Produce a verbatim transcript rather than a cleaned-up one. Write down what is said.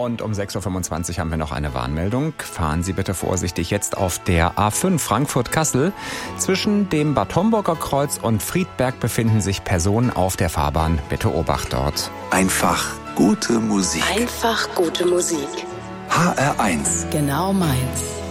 Und um sechs Uhr fünfundzwanzig haben wir noch eine Warnmeldung. Fahren Sie bitte vorsichtig jetzt auf der A fünf Frankfurt-Kassel. Zwischen dem Bad Homburger Kreuz und Friedberg befinden sich Personen auf der Fahrbahn. Bitte Obacht dort. Einfach gute Musik. Einfach gute Musik. H R eins. Genau meins.